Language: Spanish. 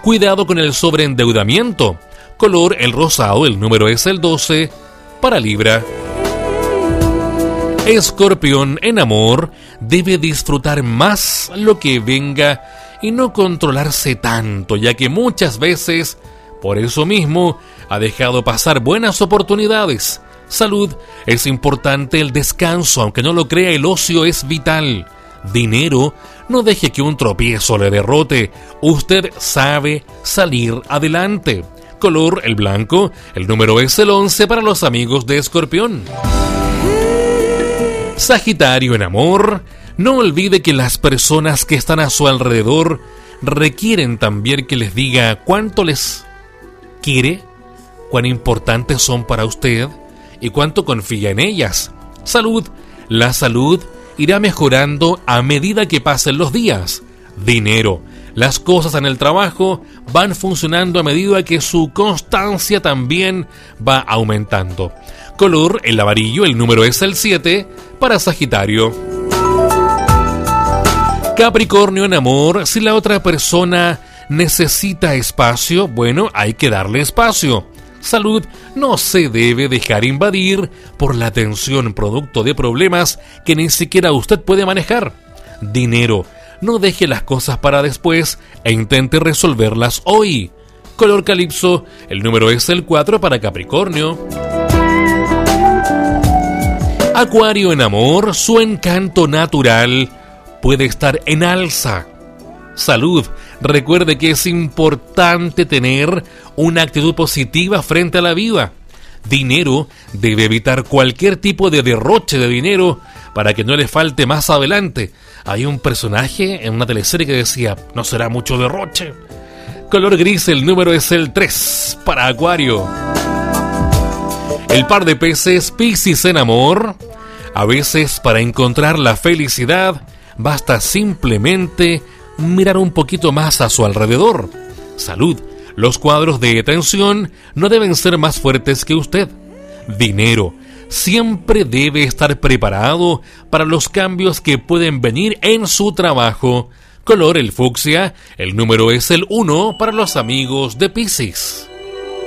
Cuidado con el sobreendeudamiento. Color el rosado, el número es el 12 para Libra. Escorpión, en amor, debe disfrutar más lo que venga y no controlarse tanto, ya que muchas veces, por eso mismo, ha dejado pasar buenas oportunidades. Salud, es importante el descanso, aunque no lo crea, el ocio es vital. Dinero, no deje que un tropiezo le derrote, usted sabe salir adelante. Color el blanco, el número es el 11 para los amigos de Escorpión. Sagitario, en amor, no olvide que las personas que están a su alrededor requieren también que les diga cuánto les quiere, cuán importantes son para usted y cuánto confía en ellas. Salud, la salud irá mejorando a medida que pasen los días. Dinero, las cosas en el trabajo van funcionando a medida que su constancia también va aumentando. Color el amarillo, el número es el 7 para Sagitario. Capricornio, en amor, si la otra persona necesita espacio, bueno, hay que darle espacio. Salud, no se debe dejar invadir por la tensión producto de problemas que ni siquiera usted puede manejar. Dinero, no deje las cosas para después e intente resolverlas hoy. Color calipso, el número es el 4 para Capricornio. Acuario, en amor, su encanto natural puede estar en alza. Salud, recuerde que es importante tener una actitud positiva frente a la vida. Dinero, debe evitar cualquier tipo de derroche de dinero para que no le falte más adelante. Hay un personaje en una teleserie que decía, no será mucho derroche. Color gris, el número es el 3 para Acuario. El par de peces, Piscis, en amor. A veces para encontrar la felicidad basta simplemente mirar un poquito más a su alrededor. Salud, los cuadros de tensión no deben ser más fuertes que usted. Dinero, siempre debe estar preparado para los cambios que pueden venir en su trabajo. Color el fucsia, el número es el 1 para los amigos de Piscis.